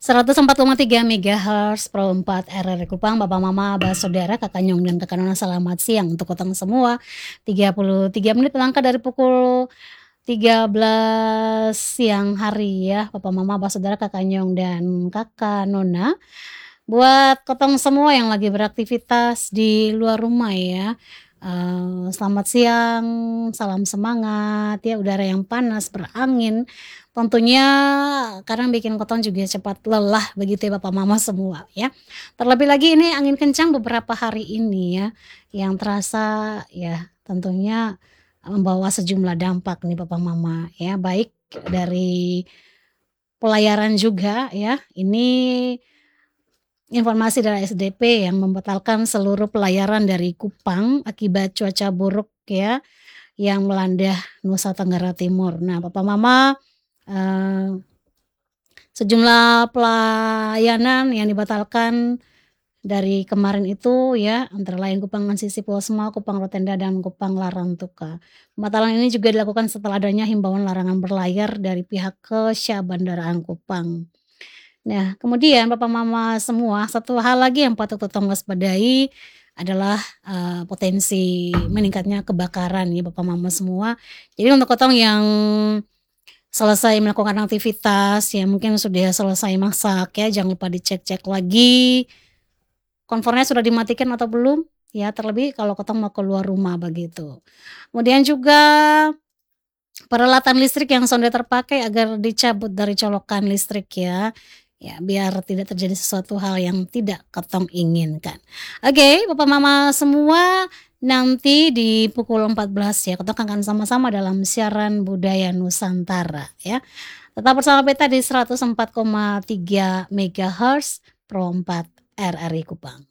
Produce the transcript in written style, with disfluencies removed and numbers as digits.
104,3 MHz Pro 4 RRI Kupang, Bapak Mama, Abah Saudara, Kakak Nyong dan Kakak Nona, selamat siang untuk kotong semua. 33 menit melangkah dari pukul 13 siang hari ya, Bapak Mama, Abah Saudara, Kakak Nyong dan Kakak Nona. Buat kotong semua yang lagi beraktivitas di luar rumah ya, selamat siang, salam semangat ya, udara yang panas, berangin, tentunya kadang bikin kotong juga cepat lelah begitu ya Bapak Mama semua ya. Terlebih lagi ini angin kencang beberapa hari ini ya, yang terasa ya tentunya membawa sejumlah dampak nih Bapak Mama ya, baik dari pelayaran juga ya, ini informasi dari SDP yang membatalkan seluruh pelayaran dari Kupang akibat cuaca buruk ya, yang melanda Nusa Tenggara Timur. Nah, Papa Mama, eee, sejumlah pelayanan yang dibatalkan dari kemarin itu ya, antara lain Kupang Sisi Pulau Sema, Kupang Rotenda, dan Kupang Larantuka. Pembatalan ini juga dilakukan setelah adanya himbauan larangan berlayar dari pihak Syah Bandaraan Kupang. Nah, kemudian Papa Mama semua, satu hal lagi yang patut Tetong waspadai adalah, potensi meningkatnya kebakaran ya Papa Mama semua. Jadi untuk Kotong yang selesai melakukan aktivitas, ya mungkin sudah selesai masak ya, jangan lupa dicek-cek lagi kompornya sudah dimatikan atau belum, ya terlebih kalau Kotong mau keluar rumah begitu. Kemudian juga peralatan listrik yang sudah terpakai agar dicabut dari colokan listrik ya. Ya, biar tidak terjadi sesuatu hal yang tidak Kotong inginkan. Oke, Papa Mama semua, nanti di pukul 14 ya, Kotong akan sama-sama dalam siaran budaya Nusantara ya. Tetap bersama beta di 104,3 MHz Pro 4 RRI Kupang.